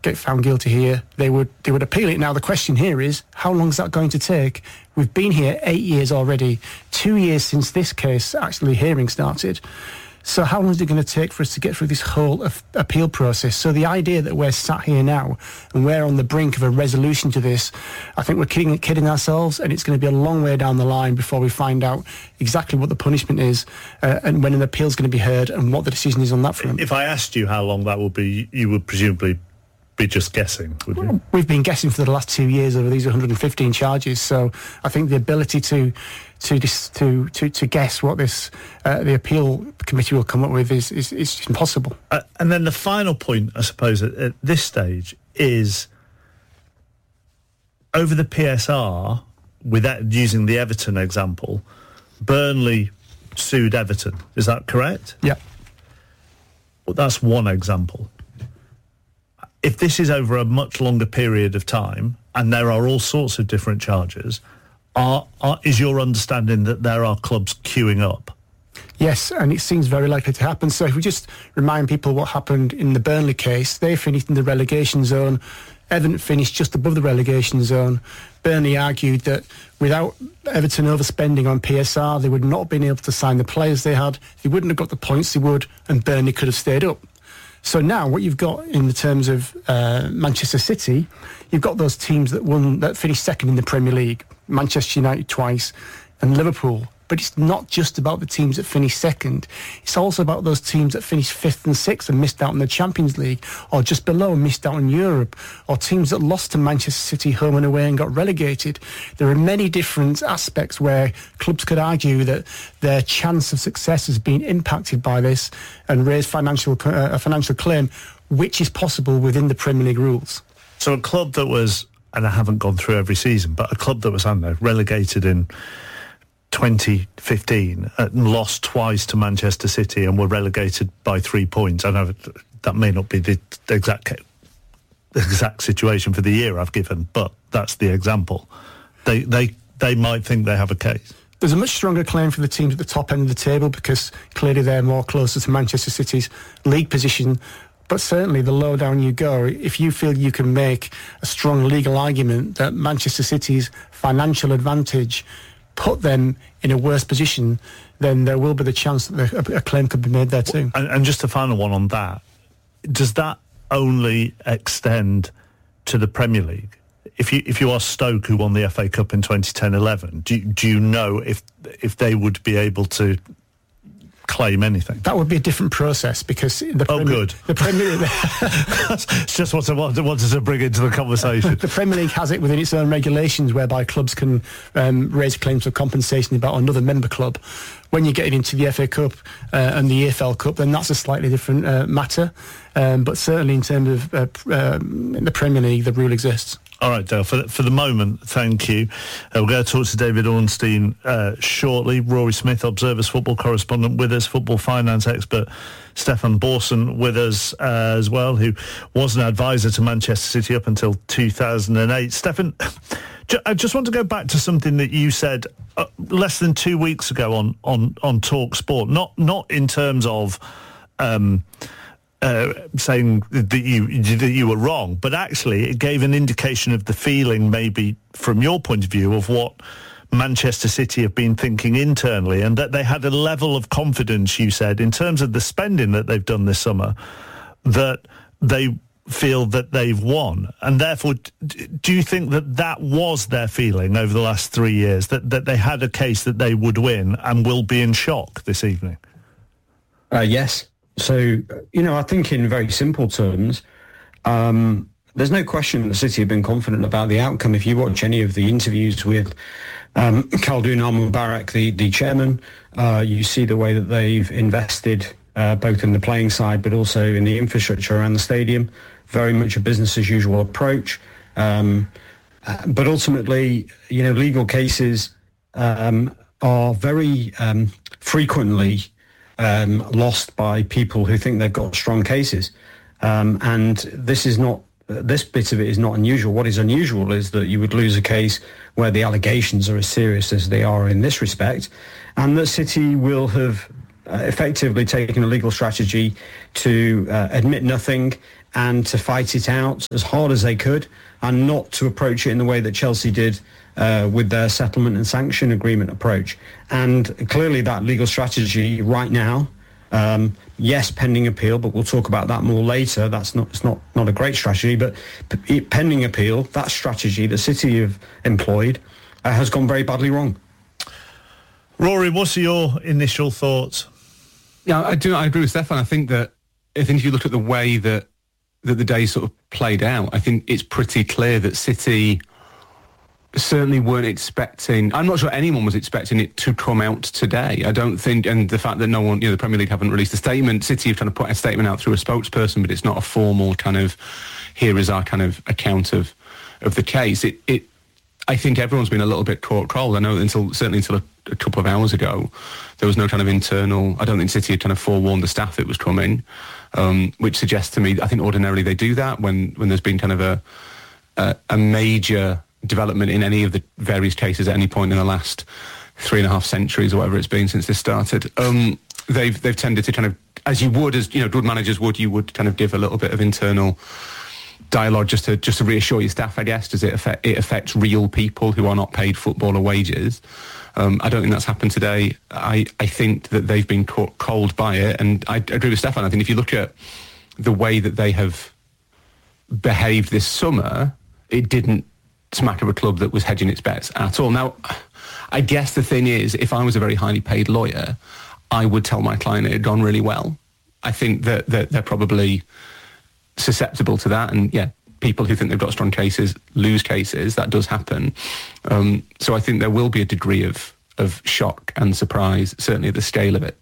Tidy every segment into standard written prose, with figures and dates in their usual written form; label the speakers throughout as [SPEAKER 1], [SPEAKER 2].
[SPEAKER 1] get found guilty here, they would appeal it. Now, the question here is, how long is that going to take? We've been here 8 years already, 2 years since this case actually hearing started. So how long is it going to take for us to get through this whole appeal process? So the idea that we're sat here now and we're on the brink of a resolution to this, I think we're kidding ourselves, and it's going to be a long way down the line before we find out exactly what the punishment is and when an appeal is going to be heard and what the decision is on that front.
[SPEAKER 2] If I asked you how long that would be, you would presumably be just guessing, would you?
[SPEAKER 1] We've been guessing for the last 2 years over these 115 charges, so I think the ability to guess what this the appeal committee will come up with is impossible.
[SPEAKER 2] And then the final point, I suppose, at this stage is over the PSR, without using the Everton example, Burnley sued Everton. Is that correct?
[SPEAKER 1] Yeah.
[SPEAKER 2] Well, that's one example. If this is over a much longer period of time and there are all sorts of different charges, is your understanding that there are clubs queuing up?
[SPEAKER 1] Yes, and it seems very likely to happen. So if we just remind people what happened in the Burnley case, they finished in the relegation zone. Everton finished just above the relegation zone. Burnley argued that without Everton overspending on PSR, they would not have been able to sign the players they had. They wouldn't have got the points they would, and Burnley could have stayed up. So now what you've got in the terms of Manchester City, you've got those teams that finished second in the Premier League, Manchester United twice and Liverpool. But it's not just about the teams that finished second. It's also about those teams that finished fifth and sixth and missed out on the Champions League, or just below and missed out on Europe, or teams that lost to Manchester City home and away and got relegated. There are many different aspects where clubs could argue that their chance of success has been impacted by this and raise a financial claim, which is possible within the Premier League rules.
[SPEAKER 2] So a club that was, and I haven't gone through every season, but a club that was, I don't know, relegated in 2015 and lost twice to Manchester City and were relegated by 3 points. I know that may not be the exact situation for the year I've given, but that's the example. They might think they have a case.
[SPEAKER 1] There's a much stronger claim for the teams at the top end of the table because clearly they're more closer to Manchester City's league position. But certainly the lower down you go, if you feel you can make a strong legal argument that Manchester City's financial advantage put them in a worse position, then there will be the chance that a claim could be made there too.
[SPEAKER 2] And just a final one on that. Does that only extend to the Premier League? If you are Stoke, who won the FA Cup in 2010-11, do you know if they would be able to claim anything?
[SPEAKER 1] That would be a different process because the Premier League
[SPEAKER 2] it's just what I wanted to bring into the conversation.
[SPEAKER 1] The Premier League has it within its own regulations whereby clubs can raise claims for compensation about another member club. When you get into the FA Cup and the EFL Cup, then that's a slightly different matter. But certainly in terms of in the Premier League, the rule exists.
[SPEAKER 2] All right, Dale, for the moment, thank you. We're going to talk to David Ornstein shortly. Rory Smith, Observer's football correspondent with us, football finance expert Stefan Borson with us as well, who was an advisor to Manchester City up until 2008. Stefan, I just want to go back to something that you said less than 2 weeks ago on Talk Sport, not in terms of saying that you were wrong, but actually it gave an indication of the feeling, maybe from your point of view, of what Manchester City have been thinking internally, and that they had a level of confidence, you said, in terms of the spending that they've done this summer, that they feel that they've won. And therefore, do you think that was their feeling over the last 3 years, that they had a case that they would win and will be in shock this evening?
[SPEAKER 3] Yes. So, I think in very simple terms, there's no question that City have been confident about the outcome. If you watch any of the interviews with Khaldoon Al-Mubarak, the chairman, you see the way that they've invested both in the playing side but also in the infrastructure around the stadium. Very much a business-as-usual approach. But ultimately, legal cases are very frequently lost by people who think they've got strong cases. And this bit of it is not unusual. What is unusual is that you would lose a case where the allegations are as serious as they are in this respect, and that City will have effectively taken a legal strategy to admit nothing and to fight it out as hard as they could, and not to approach it in the way that Chelsea did with their settlement and sanction agreement approach. And clearly that legal strategy right now, yes, pending appeal, but we'll talk about that more later. It's not a great strategy, but pending appeal, that strategy the City have employed has gone very badly wrong.
[SPEAKER 2] Rory, what's your initial thoughts?
[SPEAKER 4] Yeah, I agree with Stefan. I think if you look at the way that the day sort of played out, I think it's pretty clear that City certainly weren't expecting, I'm not sure anyone was expecting it to come out today. I don't think, and the fact that no one, the Premier League haven't released a statement, City have trying to put a statement out through a spokesperson, but it's not a formal kind of, here is our kind of account of the case. I think everyone's been a little bit caught cold. I know certainly until a couple of hours ago, there was no kind of internal, I don't think City had kind of forewarned the staff it was coming, which suggests to me, I think ordinarily they do that when there's been kind of a major development in any of the various cases at any point in the last 3.5 centuries or whatever it's been since this started. They've tended to kind of, as good managers would, you would kind of give a little bit of internal dialogue just to reassure your staff, I guess. Does it affect real people who are not paid footballer wages? I don't think that's happened today. I think that they've been caught cold by it, and I agree with Stefan. I think if you look at the way that they have behaved this summer, it didn't smack of a club that was hedging its bets at all. Now, I guess the thing is, if I was a very highly paid lawyer, I would tell my client it had gone really well. I think that they're probably susceptible to that, and people who think they've got strong cases lose cases. That does happen. So I think there will be a degree of shock and surprise, certainly at the scale of it.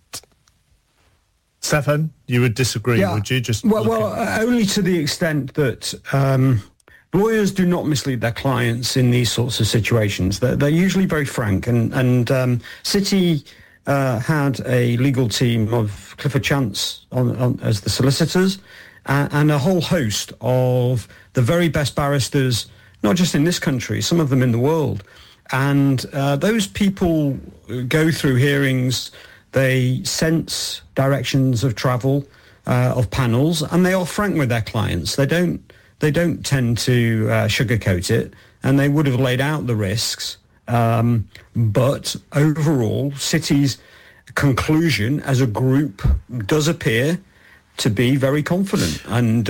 [SPEAKER 2] Stefan, you would disagree, would you?
[SPEAKER 3] Only to the extent that lawyers do not mislead their clients in these sorts of situations. They're usually very frank, and City had a legal team of Clifford Chance on as the solicitors, and a whole host of the very best barristers, not just in this country, some of them in the world. And those people go through hearings, they sense directions of travel of panels, and they are frank with their clients. They don't tend to sugarcoat it, and they would have laid out the risks. But overall, City's conclusion as a group does appear to be very confident, and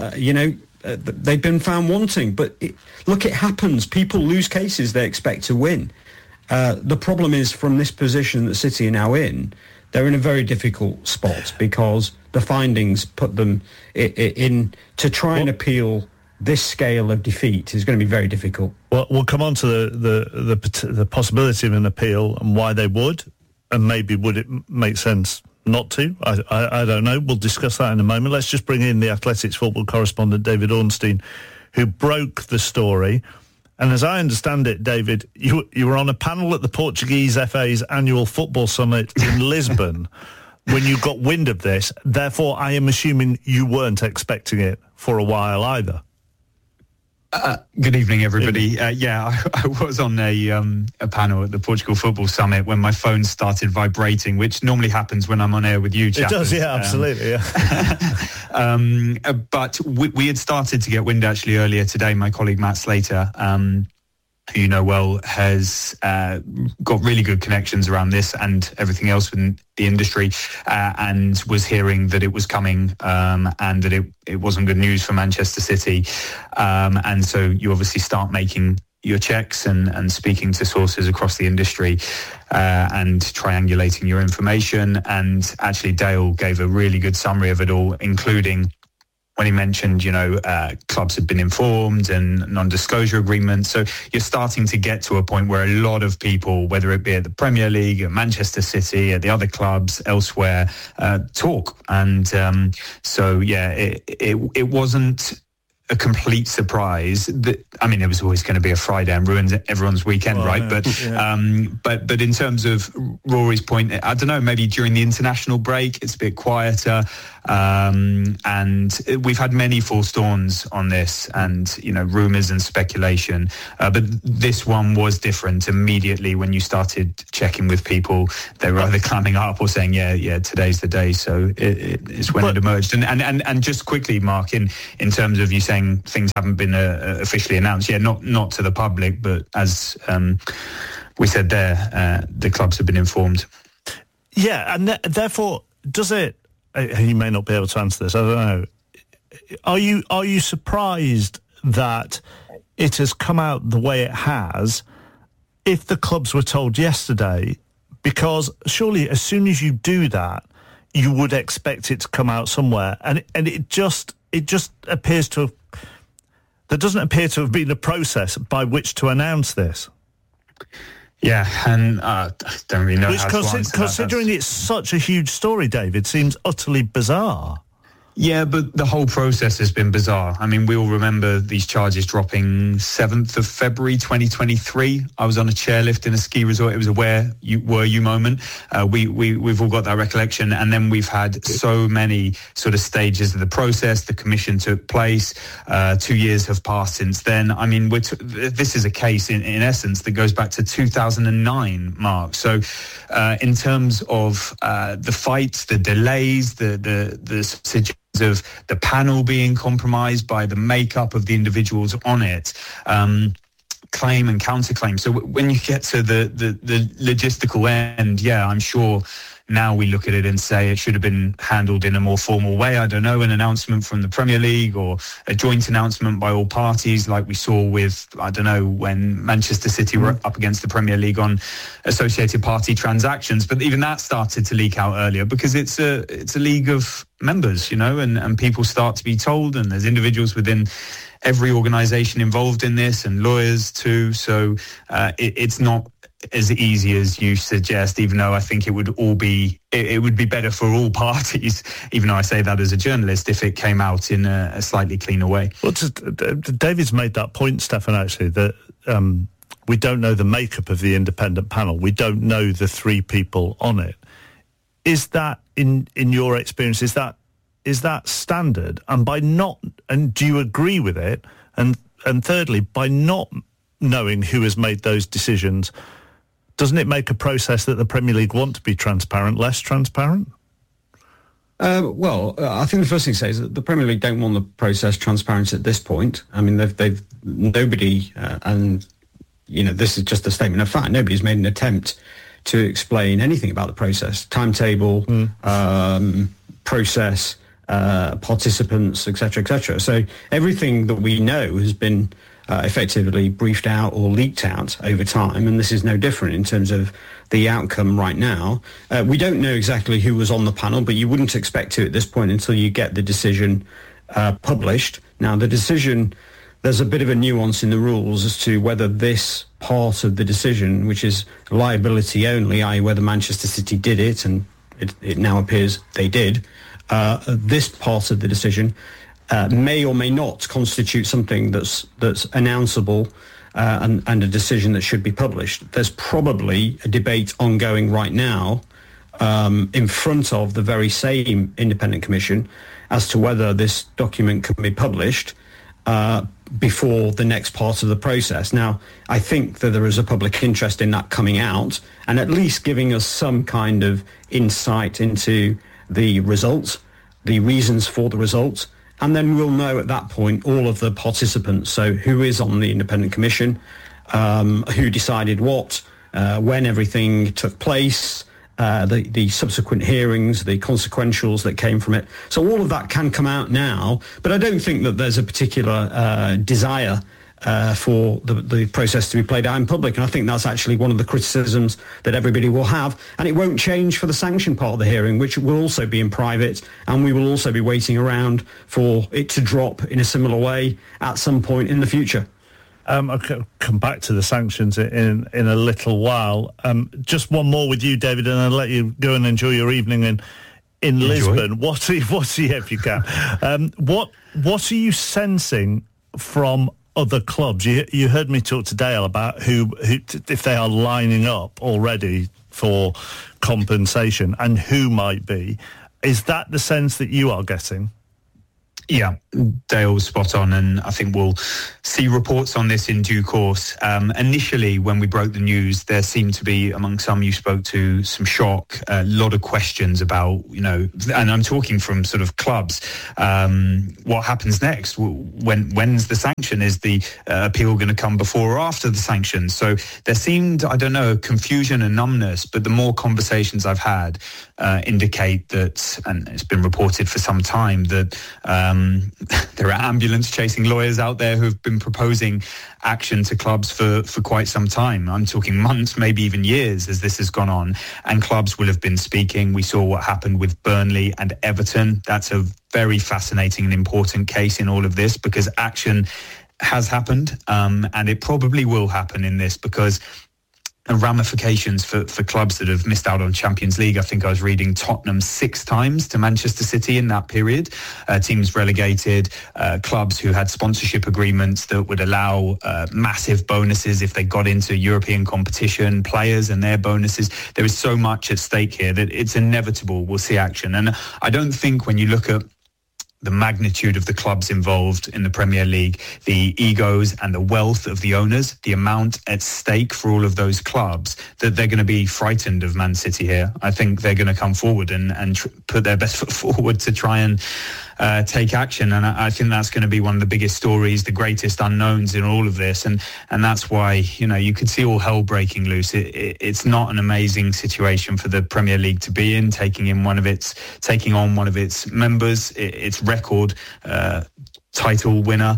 [SPEAKER 3] they've been found wanting. But it happens. People lose cases they expect to win. The problem is, from this position that City are now in, they're in a very difficult spot because the findings put them in to try and appeal this scale of defeat is going to be very difficult.
[SPEAKER 2] Well, we'll come on to the possibility of an appeal and why they would, and maybe would it make sense not to? I don't know. We'll discuss that in a moment. Let's just bring in the Athletics football correspondent, David Ornstein, who broke the story. And as I understand it, David, you were on a panel at the Portuguese FA's annual football summit in Lisbon when you got wind of this. Therefore, I am assuming you weren't expecting it for a while either.
[SPEAKER 5] Good evening, everybody. I was on a panel at the Portugal Football Summit when my phone started vibrating, which normally happens when I'm on air with you, chappers.
[SPEAKER 2] It does, yeah, absolutely, yeah.
[SPEAKER 5] But we had started to get wind actually earlier today. My colleague Matt Slater, who you know well, has got really good connections around this and everything else in the industry, and was hearing that it was coming, and that it wasn't good news for Manchester City. And so you obviously start making your checks and speaking to sources across the industry, and triangulating your information. And actually Dale gave a really good summary of it all, including when he mentioned, clubs had been informed and non-disclosure agreements. So you're starting to get to a point where a lot of people, whether it be at the Premier League, at Manchester City, at the other clubs elsewhere, talk. And it wasn't a complete surprise. It was always going to be a Friday and ruin everyone's weekend, right? Yeah. But in terms of Rory's point, I don't know, maybe during the international break, it's a bit quieter. And we've had many false dawns on this, and rumours and speculation. But this one was different. Immediately when you started checking with people, they were either clamming up or saying, yeah, today's the day. So it's when it emerged. And just quickly, Mark, in terms of you saying things haven't been officially announced, not to the public, but as we said there, the clubs have been informed.
[SPEAKER 2] Yeah, and therefore, does it? You may not be able to answer this. I don't know. Are you surprised that it has come out the way it has? If the clubs were told yesterday, because surely as soon as you do that, you would expect it to come out somewhere, and it just appears to have. There doesn't appear to have been a process by which to announce this.
[SPEAKER 5] Yeah, and I don't really know how to answer that.
[SPEAKER 2] Considering it's such a huge story, David, seems utterly bizarre.
[SPEAKER 5] Yeah, but the whole process has been bizarre. I mean, we all remember these charges dropping 7th of February 2023. I was on a chairlift in a ski resort. It was a where you were you moment. We've all got that recollection. And then we've had so many sort of stages of the process. The commission took place. 2 years have passed since then. I mean, this is a case in essence that goes back to 2009, Mark. So in terms of the fights, the delays, the suggestions of the panel being compromised by the makeup of the individuals on it, claim and counterclaim. So when you get to the logistical end, I'm sure now we look at it and say it should have been handled in a more formal way. I don't know, an announcement from the Premier League or a joint announcement by all parties like we saw with, I don't know, when Manchester City were up against the Premier League on associated party transactions. But even that started to leak out earlier because it's a league of members, and people start to be told, and there's individuals within every organisation involved in this and lawyers too. So it's not as easy as you suggest, even though I think it would be better for all parties, even though I say that as a journalist, if it came out in a slightly cleaner way.
[SPEAKER 2] Well, David's made that point, Stefan, actually, that we don't know the makeup of the independent panel. We don't know the three people on it. Is that, in your experience, is that standard? And do you agree with it? And thirdly, by not knowing who has made those decisions, doesn't it make a process that the Premier League want to be transparent less transparent?
[SPEAKER 3] I think the first thing to say is that the Premier League don't want the process transparent at this point. I mean, they've nobody, and this is just a statement of fact. Nobody's made an attempt to explain anything about the process, timetable, process, participants, etc., etc. So everything that we know has been effectively briefed out or leaked out over time, and this is no different in terms of the outcome right now. We don't know exactly who was on the panel, but you wouldn't expect to at this point until you get the decision published. Now, the decision, there's a bit of a nuance in the rules as to whether this part of the decision, which is liability only, i.e. whether Manchester City did it, and it now appears they did, this part of the decision may or may not constitute something that's announceable and a decision that should be published. There's probably a debate ongoing right now in front of the very same independent commission as to whether this document can be published before the next part of the process. Now, I think that there is a public interest in that coming out and at least giving us some kind of insight into the results, the reasons for the results, and then we'll know at that point all of the participants. So who is on the independent commission, who decided what, when everything took place, the subsequent hearings, the consequentials that came from it. So all of that can come out now, but I don't think that there's a particular desire for the process to be played out in public. And I think that's actually one of the criticisms that everybody will have. And it won't change for the sanction part of the hearing, which will also be in private. And we will also be waiting around for it to drop in a similar way at some point in the future.
[SPEAKER 2] I'll come back to the sanctions in a little while. Just one more with you, David, and I'll let you go and enjoy your evening in Lisbon. What if you can? What are you sensing from other clubs? You heard me talk to Dale about who if they are lining up already for compensation and who might be. Is that the sense that you are getting?
[SPEAKER 5] Yeah, Dale's spot on, and I think we'll see reports on this in due course. Initially, when we broke the news, there seemed to be, among some you spoke to, some shock, a lot of questions about, and I'm talking from sort of clubs, what happens next? When's the sanction? Is the appeal going to come before or after the sanction? So there seemed, confusion and numbness, but the more conversations I've had indicate that, and it's been reported for some time, that there are ambulance-chasing lawyers out there who have been proposing action to clubs for quite some time. I'm talking months, maybe even years, as this has gone on. And clubs will have been speaking. We saw what happened with Burnley and Everton. That's a very fascinating and important case in all of this, because action has happened, and it probably will happen in this, because ramifications for clubs that have missed out on Champions League. I think I was reading Tottenham 6 times to Manchester City in that period. Teams relegated, clubs who had sponsorship agreements that would allow massive bonuses if they got into European competition, players and their bonuses. There is so much at stake here that it's inevitable we'll see action. And I don't think, when you look at the magnitude of the clubs involved in the Premier League, the egos and the wealth of the owners, the amount at stake for all of those clubs, that they're going to be frightened of Man City here. I think they're going to come forward and put their best foot forward to try and take action. And I think that's going to be one of the biggest stories, the greatest unknowns in all of this. And that's why, you could see all hell breaking loose. It's not an amazing situation for the Premier League to be in, taking on one of its members, its record title winner.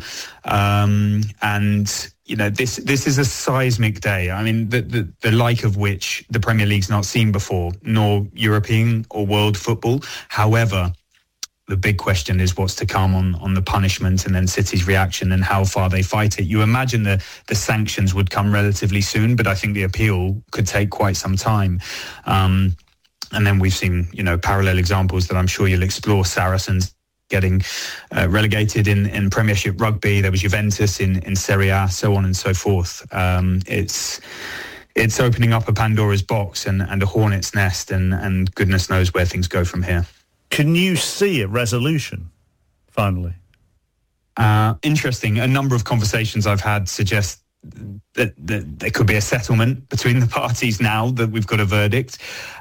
[SPEAKER 5] And this is a seismic day. I mean, the like of which the Premier League's not seen before, nor European or world football. However, the big question is what's to come on the punishment, and then City's reaction and how far they fight it. You imagine the sanctions would come relatively soon, but I think the appeal could take quite some time. And then we've seen, parallel examples that I'm sure you'll explore. Saracens getting relegated in Premiership rugby. There was Juventus in Serie A, so on and so forth. It's opening up a Pandora's box and a hornet's nest, and goodness knows where things go from here.
[SPEAKER 2] Can you see a resolution, finally?
[SPEAKER 5] Interesting. A number of conversations I've had suggest that there could be a settlement between the parties now that we've got a verdict,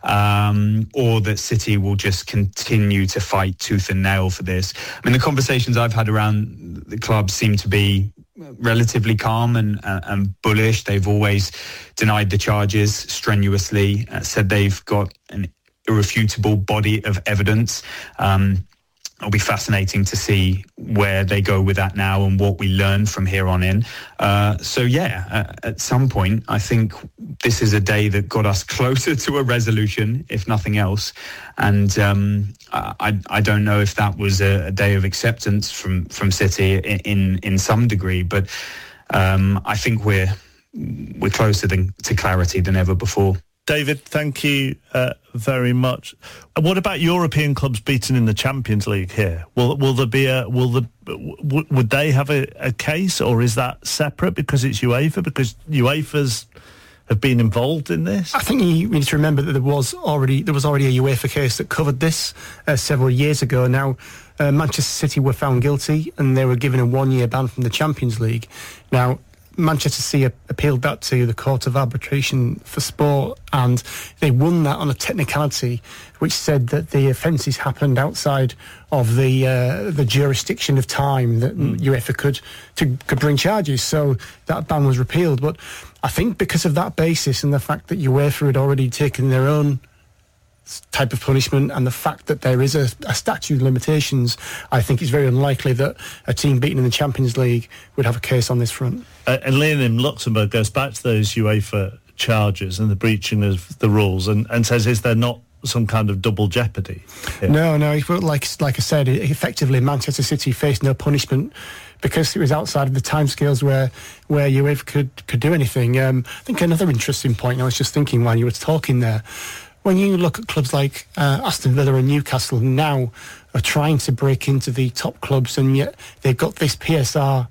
[SPEAKER 5] or that City will just continue to fight tooth and nail for this. I mean, the conversations I've had around the club seem to be relatively calm and bullish. They've always denied the charges strenuously, said they've got an irrefutable body of evidence. It'll be fascinating to see where they go with that now and what we learn from here on in. At some point, I think this is a day that got us closer to a resolution, if nothing else. And I don't know if that was a day of acceptance from City in some degree, but I think we're closer to clarity than ever before.
[SPEAKER 2] David, thank you very much. What about European clubs beaten in the Champions League here? Will there be would they have a case, or is that separate because it's UEFA? Because UEFA's have been involved in this?
[SPEAKER 1] I think you need to remember that there was already a UEFA case that covered this several years ago. Now, Manchester City were found guilty and they were given a 1-year ban from the Champions League. Now, Manchester City appealed that to the Court of Arbitration for Sport, and they won that on a technicality which said that the offences happened outside of the jurisdiction of time that UEFA could bring charges. So that ban was repealed. But I think because of that basis and the fact that UEFA had already taken their own type of punishment and the fact that there is a statute of limitations, I think it's very unlikely that a team beaten in the Champions League would have a case on this front. And
[SPEAKER 2] Leonim Luxembourg goes back to those UEFA charges and the breaching of the rules and says, is there not some kind of double jeopardy here? No, like I said, effectively Manchester City faced no punishment because it was outside of the timescales where UEFA could do anything. I think another interesting point, I was just thinking while you were talking there, when you look at clubs like Aston Villa and Newcastle now are trying to break into the top clubs, and yet they've got this PSR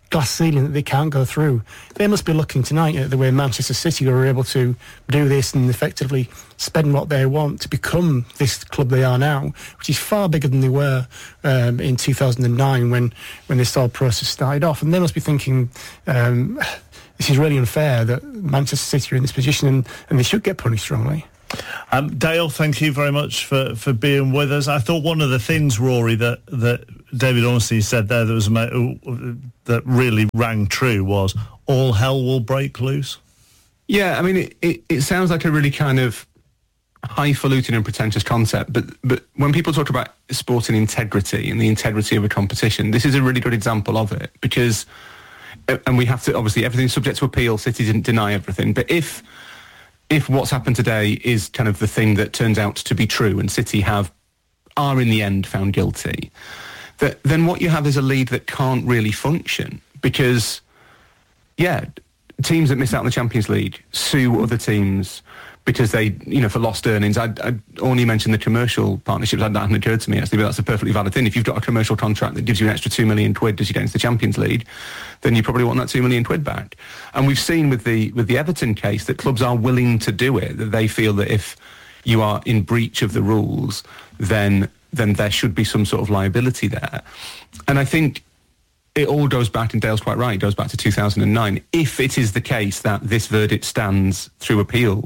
[SPEAKER 1] glass ceiling that they can't go through. They must be looking tonight at the way Manchester City were able to do this and effectively spend what they want to become this club they are now, which is far bigger than they were in 2009 when this whole process started off. And they must be thinking, this is really unfair that Manchester City are in this position and they should get punished strongly.
[SPEAKER 2] Dale, thank you very much for being with us. I thought one of the things, Rory, that David Ornstein said there that really rang true was all hell will break loose.
[SPEAKER 4] Yeah, I mean, it sounds like a really kind of highfalutin and pretentious concept, but when people talk about sporting integrity and the integrity of a competition, this is a really good example of it, because, and we have to, obviously, everything's subject to appeal. City didn't deny everything, but if what's happened today is kind of the thing that turns out to be true and City are in the end found guilty, then what you have is a league that can't really function, because, yeah, teams that miss out on the Champions League sue other teams because they, for lost earnings. I only mentioned the commercial partnerships. That hadn't occurred to me, actually, but that's a perfectly valid thing. If you've got a commercial contract that gives you an extra 2 million quid as you get into the Champions League, then you probably want that 2 million quid back. And we've seen with the Everton case that clubs are willing to do it, that they feel that if you are in breach of the rules, then there should be some sort of liability there. And I think it all goes back, and Dale's quite right, it goes back to 2009. If it is the case that this verdict stands through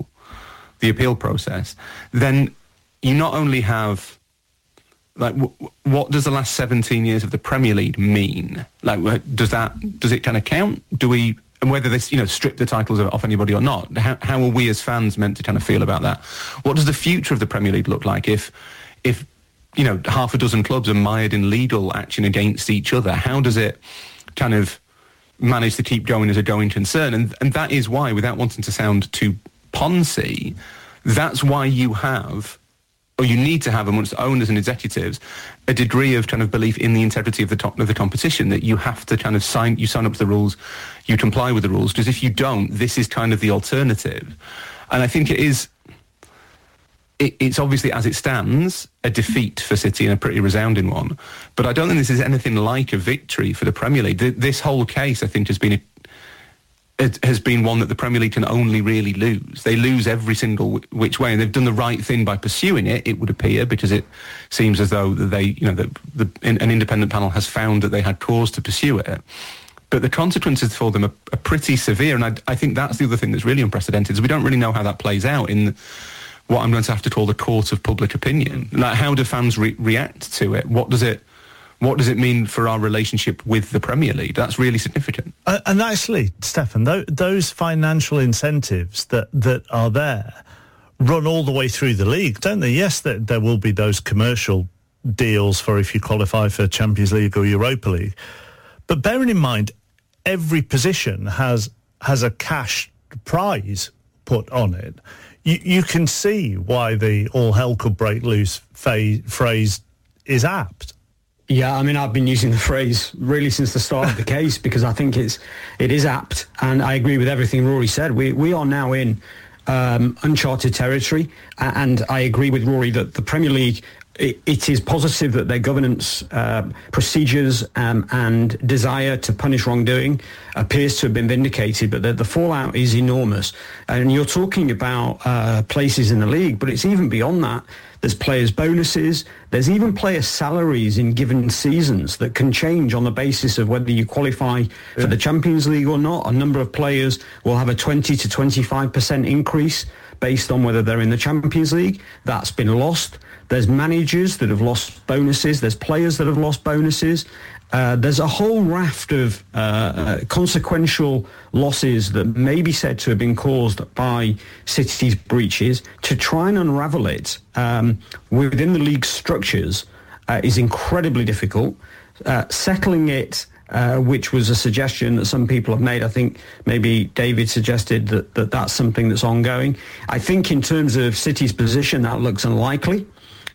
[SPEAKER 4] the appeal process, then you not only have, like, what does the last 17 years of the Premier League mean? Like, does it kind of count? And whether this, strip the titles off anybody or not, how are we as fans meant to kind of feel about that? What does the future of the Premier League look like if half a dozen clubs are mired in legal action against each other? How does it kind of manage to keep going as a going concern? And that is why, without wanting to sound too Ponzi, that's why you need to have amongst owners and executives a degree of kind of belief in the integrity of the competition, that you have to kind of sign up to the rules, you comply with the rules, because if you don't, this is kind of the alternative. And I think it's obviously, as it stands, a defeat for City and a pretty resounding one, but I don't think this is anything like a victory for the Premier League. This whole case, I think, has been one that the Premier League can only really lose. They lose every single which way, and they've done the right thing by pursuing it, it would appear, because it seems as though an independent panel has found that they had cause to pursue it. But the consequences for them are pretty severe, and I think that's the other thing that's really unprecedented, is we don't really know how that plays out in what I'm going to have to call the court of public opinion. Like, how do fans react to it? What does it mean for our relationship with the Premier League? That's really significant.
[SPEAKER 2] And actually, Stefan, those financial incentives that are there run all the way through the league, don't they? Yes, there will be those commercial deals for if you qualify for Champions League or Europa League. But bearing in mind, every position has a cash prize put on it. You can see why the all hell could break loose phrase is apt.
[SPEAKER 3] Yeah, I mean, I've been using the phrase really since the start of the case, because I think it is apt, and I agree with everything Rory said. We are now in uncharted territory, and I agree with Rory that the Premier League, it is positive that their governance procedures and desire to punish wrongdoing appears to have been vindicated, but the fallout is enormous. And you're talking about places in the league, but it's even beyond that. There's players' bonuses. There's even player salaries in given seasons that can change on the basis of whether you qualify for the Champions League or not. A number of players will have a 20 to 25% increase based on whether they're in the Champions League. That's been lost. There's managers that have lost bonuses. There's players that have lost bonuses. There's a whole raft of consequential losses that may be said to have been caused by City's breaches. To try and unravel it within the league's structures is incredibly difficult. Settling it, which was a suggestion that some people have made, I think maybe David suggested that that's something that's ongoing. I think in terms of City's position, that looks unlikely.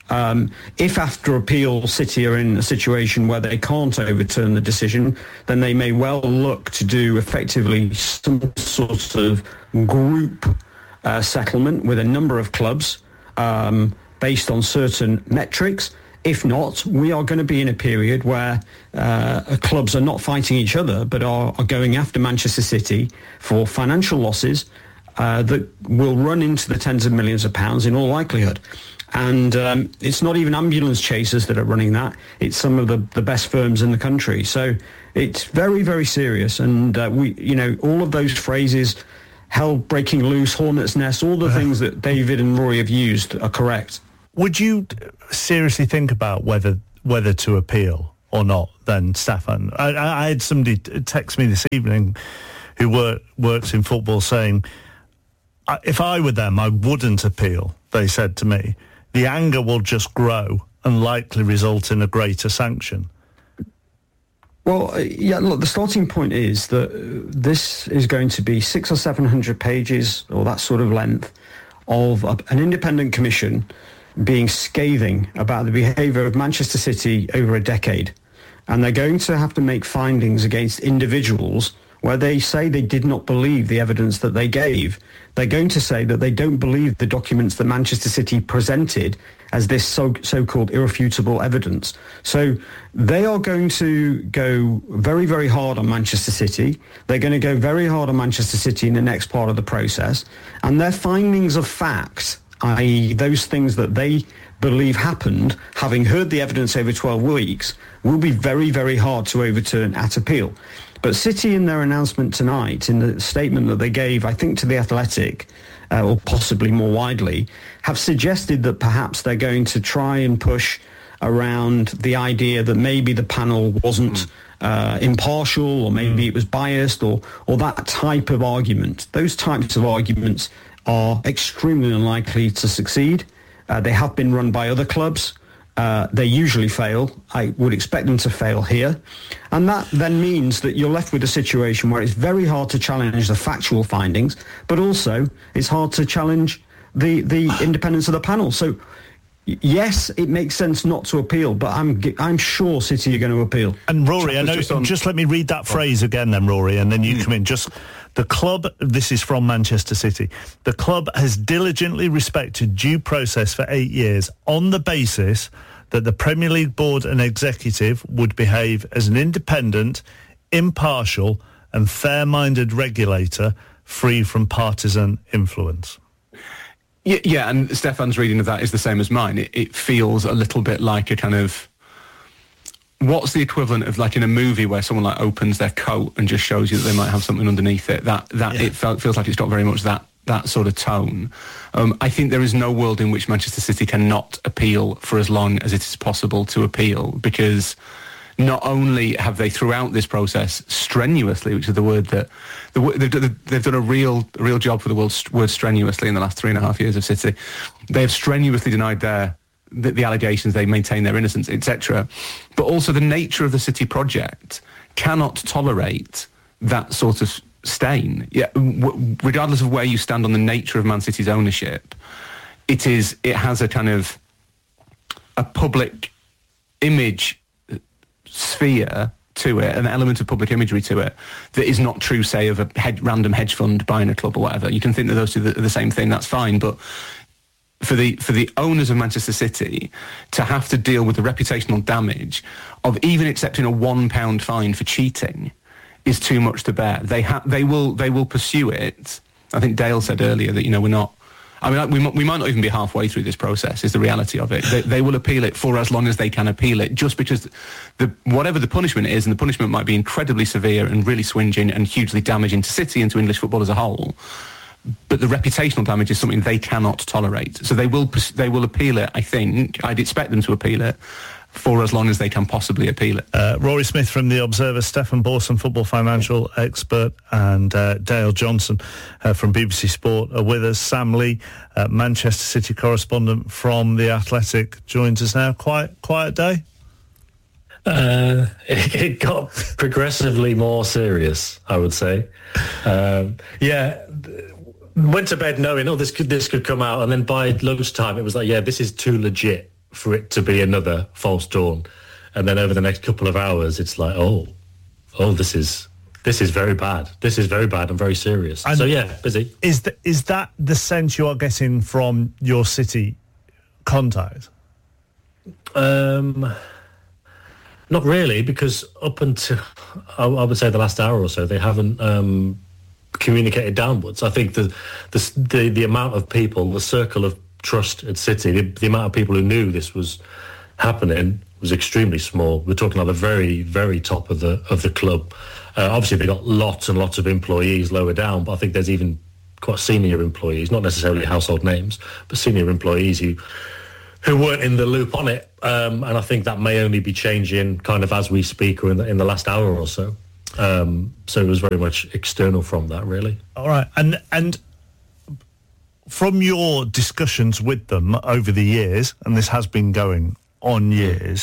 [SPEAKER 3] If after appeal City are in a situation where they can't overturn the decision, then they may well look to do effectively some sort of group settlement with a number of clubs based on certain metrics. If not, we are going to be in a period where clubs are not fighting each other, but are going after Manchester City for financial losses that will run into the tens of millions of pounds in all likelihood. And it's not even ambulance chasers that are running that. It's some of the best firms in the country. So it's very, very serious. And all of those phrases, hell breaking loose, hornet's nest, all the things that David and Rory have used are correct.
[SPEAKER 2] Would you seriously think about whether to appeal or not then, Stefan? I had somebody text me this evening who works in football saying, if I were them, I wouldn't appeal, they said to me. The anger will just grow and likely result in a greater sanction.
[SPEAKER 3] Well, look, the starting point is that this is going to be 600 or 700 pages, or that sort of length, of an independent commission being scathing about the behaviour of Manchester City over a decade. And they're going to have to make findings against individuals where they say they did not believe the evidence that they gave. They're going to say that they don't believe the documents that Manchester City presented as this so-called irrefutable evidence. So they are going to go very, very hard on Manchester City. They're going to go very hard on Manchester City in the next part of the process. And their findings of fact, i.e. those things that they believe happened, having heard the evidence over 12 weeks, will be very, very hard to overturn at appeal. But City, in their announcement tonight, in the statement that they gave, I think, to The Athletic, or possibly more widely, have suggested that perhaps they're going to try and push around the idea that maybe the panel wasn't impartial, or maybe it was biased, or that type of argument. Those types of arguments are extremely unlikely to succeed. They have been run by other clubs. They usually fail. I would expect them to fail here. And that then means that you're left with a situation where it's very hard to challenge the factual findings, but also it's hard to challenge the independence of the panel. So, yes, it makes sense not to appeal, but I'm sure City are going to appeal.
[SPEAKER 2] And Rory, just let me read that phrase again then, Rory, and then you come in. The club, this is from Manchester City, the club has diligently respected due process for 8 years on the basis that the Premier League board and executive would behave as an independent, impartial and fair-minded regulator free from partisan influence.
[SPEAKER 4] Yeah, and Stefan's reading of that is the same as mine. It feels a little bit like a kind of... What's the equivalent of, like, in a movie where someone like opens their coat and just shows you that they might have something underneath it? It feels like it's got very much that sort of tone. I think there is no world in which Manchester City cannot appeal for as long as it is possible to appeal, because not only have they throughout this process strenuously, which is the word that they've done a real job for the word strenuously in the last 3.5 years of City. They have strenuously denied the allegations, they maintain their innocence, etc. But also the nature of the City project cannot tolerate that sort of stain. Yeah, regardless of where you stand on the nature of Man City's ownership, it has a kind of a public image sphere to it, an element of public imagery to it that is not true, say, of a random hedge fund buying a club or whatever. You can think that those two are the same thing, that's fine, but for the owners of Manchester City to have to deal with the reputational damage of even accepting a £1 fine for cheating is too much to bear. They will pursue it. I think Dale said earlier that, we're not... I mean, we might not even be halfway through this process, is the reality of it. They will appeal it for as long as they can appeal it, just because whatever the punishment is, and the punishment might be incredibly severe and really swinging and hugely damaging to City and to English football as a whole, but the reputational damage is something they cannot tolerate. So they will appeal it, I think. I'd expect them to appeal it for as long as they can possibly appeal it.
[SPEAKER 2] Rory Smith from The Observer, Stefan Borson, football financial expert, and Dale Johnson from BBC Sport are with us. Sam Lee, Manchester City correspondent from The Athletic, joins us now. Quiet day?
[SPEAKER 6] It got progressively more serious, I would say. Went to bed knowing, this could come out, and then by lunchtime it was like, this is too legit for it to be another false dawn. And then over the next couple of hours, it's like, this is very bad. This is very bad and very serious. And so busy.
[SPEAKER 2] Is that the sense you are getting from your City contacts?
[SPEAKER 6] Not really, because up until I would say the last hour or so, they haven't communicated downwards. I think the amount of people, the circle of trust at City, the amount of people who knew this was happening was extremely small. We're talking at the very, very top of the club. Obviously, they got lots and lots of employees lower down, but I think there's even quite senior employees, not necessarily household names, but senior employees who weren't in the loop on it. And I think that may only be changing kind of as we speak or in the last hour or so. So it was very much external from that, really.
[SPEAKER 2] All right. And from your discussions with them over the years, and this has been going on years,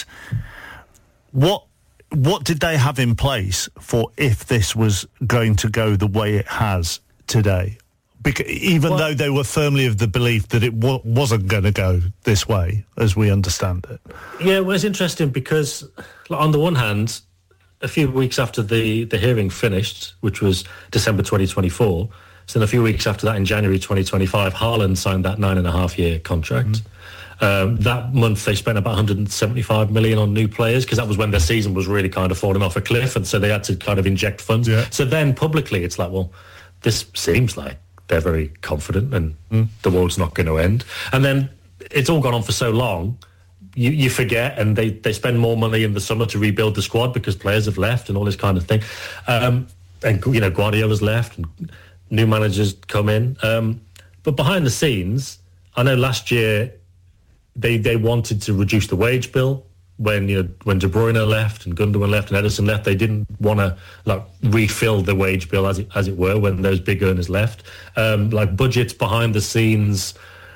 [SPEAKER 2] what did they have in place for if this was going to go the way it has today? Because even though they were firmly of the belief that it wasn't going to go this way, as we understand it.
[SPEAKER 6] Yeah, well, it's interesting because on the one hand, a few weeks after the hearing finished, which was December 2024, so then a few weeks after that in January 2025, Haaland signed that 9.5-year contract. That month they spent about 175 million on new players because that was when their season was really kind of falling off a cliff, and so they had to kind of inject funds. Yeah. So then publicly it's like, well, this seems like they're very confident and the world's not going to end. And then it's all gone on for so long, you forget, and they spend more money in the summer to rebuild the squad because players have left and all this kind of thing. And, you know, Guardiola's left and new managers come in. But behind the scenes, I know last year they wanted to reduce the wage bill. When De Bruyne left and Gundogan left and Ederson left, they didn't want to refill the wage bill as it were when those big earners left. Budgets behind the scenes,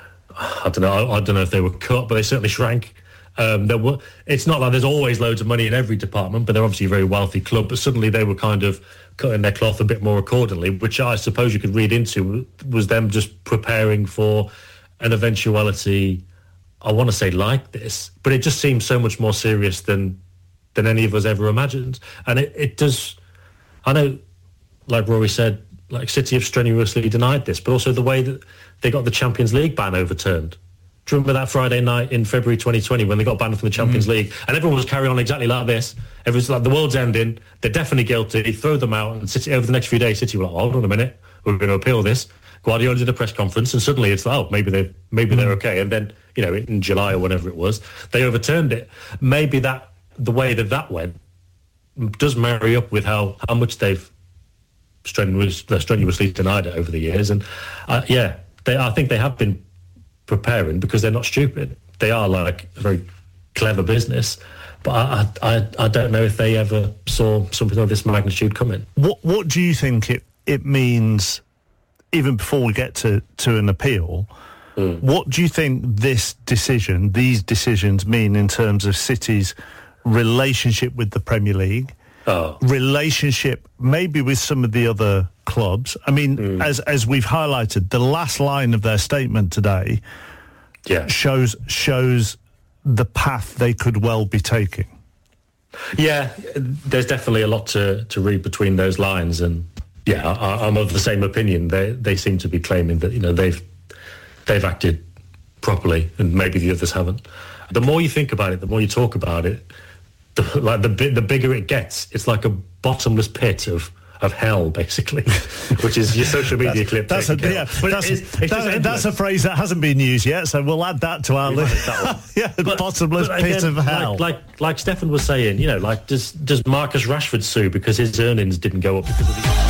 [SPEAKER 6] I don't know if they were cut, but they certainly shrank. It's not like there's always loads of money in every department, but they're obviously a very wealthy club. But suddenly they were kind of cutting their cloth a bit more accordingly, which I suppose you could read into was them just preparing for an eventuality. I want to say like this, but it just seems so much more serious than any of us ever imagined. And it does, I know, like Rory said, like City have strenuously denied this, but also the way that they got the Champions League ban overturned. Do you remember that Friday night in February 2020 when they got banned from the Champions League? And everyone was carrying on exactly like this. Everyone's like, the world's ending, they're definitely guilty, throw them out. And City, over the next few days, City were like, hold on a minute, we're going to appeal this. Guardiola did a press conference, and suddenly it's like, oh, maybe they're okay. And then, you know, in July or whenever it was, they overturned it. Maybe that the way that went does marry up with how much they've strenuously denied it over the years. And I think they have been preparing because they're not stupid. They are like a very clever business. But I don't know if they ever saw something of this magnitude coming.
[SPEAKER 2] What do you think it means? Even before we get to an appeal, what do you think these decisions mean in terms of City's relationship with the Premier League, relationship maybe with some of the other clubs? I mean, as we've highlighted, the last line of their statement today shows the path they could well be taking.
[SPEAKER 6] Yeah, there's definitely a lot to read between those lines, and yeah, I'm of the same opinion. They seem to be claiming that, you know, they've acted properly, and maybe the others haven't. The more you think about it, the more you talk about it, the bigger it gets. It's like a bottomless pit of hell, basically, which is your social media clip.
[SPEAKER 2] That's a phrase that hasn't been used yet, so we'll add that to our list. Bottomless pit of hell.
[SPEAKER 6] Like Stefan was saying, you know, like does Marcus Rashford sue because his earnings didn't go up because of the